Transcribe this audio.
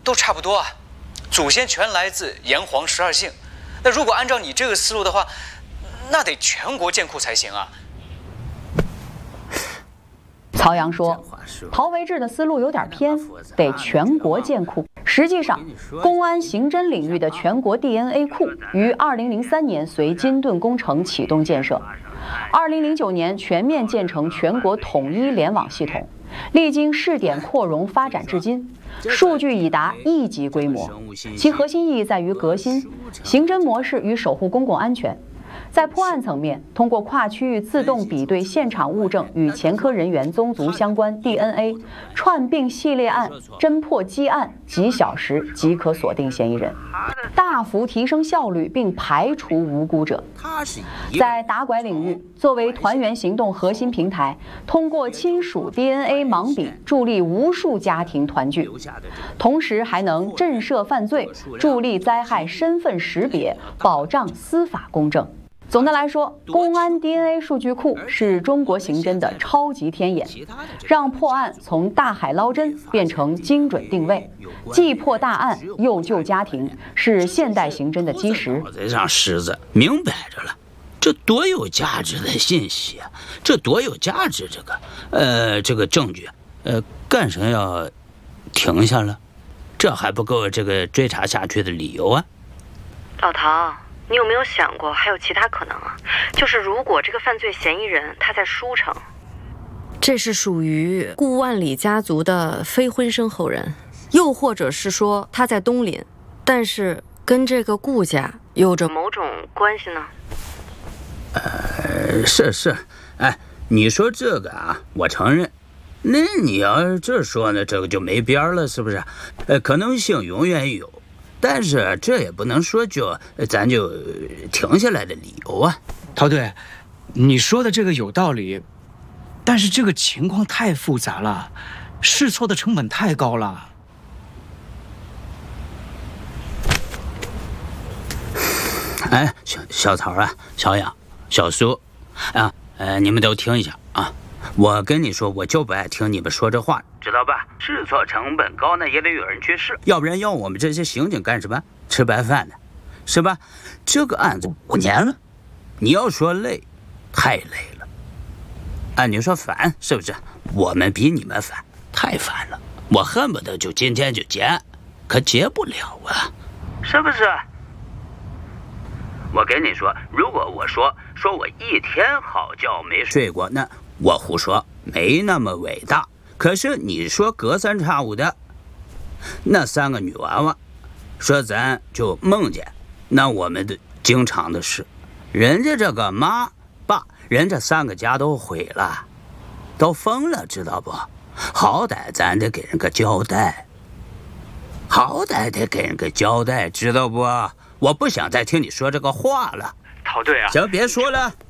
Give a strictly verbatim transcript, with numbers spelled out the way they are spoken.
都差不多啊，祖先全来自炎黄十二姓。那如果按照你这个思路的话，那得全国建库才行啊。 曹阳说，陶维志的思路有点偏，得全国建库。实际上，公安刑侦领域的全国 D N A 库于二零零三年随金盾工程启动建设，二零零九年全面建成全国统一联网系统，历经试点扩容发展至今，数据已达亿级规模。其核心意义在于革新刑侦模式与守护公共安全。在破案层面，通过跨区域自动比对现场物证与前科人员宗族相关 D N A， 串并系列案，侦破积案，几小时即可锁定嫌疑人，大幅提升效率并排除无辜者。在打拐领域，作为团圆行动核心平台，通过亲属 D N A 盲比助力无数家庭团聚，同时还能震慑犯罪，助力灾害身份识别，保障司法公正。总的来说，公安 D N A 数据库是中国刑侦的超级天眼，让破案从大海捞针变成精准定位，既破大案又救家庭，是现代刑侦的基石。 脑袋上虱子，明摆着了，这多有价值的信息啊！这多有价值，这个呃，这个证据，呃，干什么要停下了？这还不够这个追查下去的理由啊！ 老陶。你有没有想过还有其他可能啊？就是如果这个犯罪嫌疑人他在舒城， 这是属于顾万里家族的非婚生后人，又或者是说他在东林，但是跟这个顾家有着某种关系呢？ 呃，是是，哎，你说这个啊，我承认。那你要是这说呢，这个就没边了，是不是？呃，可能性永远有。但是这也不能说就咱就停下来的理由啊， 陶队，你说的这个有道理，但是这个情况太复杂了，试错的成本太高了。 哎，小小曹啊，小杨，小苏，啊，呃，你们都听一下啊。我跟你说，我就不爱听你们说这话，知道吧？试错成本高，那也得有人去试，要不然要我们这些刑警干什么？吃白饭的，是吧？这个案子五年了，你要说累，太累了。啊，你说烦，是不是？我们比你们烦，太烦了。我恨不得就今天就结，可结不了啊，是不是？我跟你说，如果我说说我一天好觉没睡过，那我胡说，没那么伟大。可是你说隔三差五的，那三个女娃娃，说咱就梦见，那我们的经常的事，人家这个妈爸，人家三个家都毁了，都疯了，知道不？好歹咱得给人个交代，好歹得给人个交代，知道不？我不想再听你说这个话了。 陶队啊， 行，别说了。